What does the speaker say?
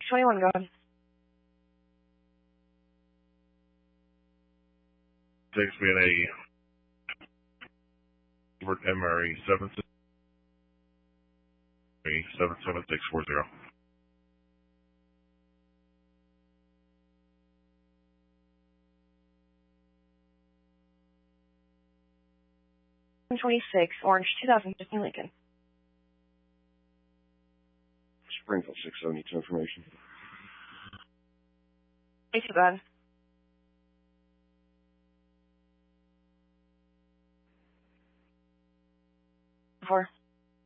621, go ahead. Takes me in a MRE 77640. 26, Orange, 2015 Lincoln. Springfield 672 information. 82, go ahead.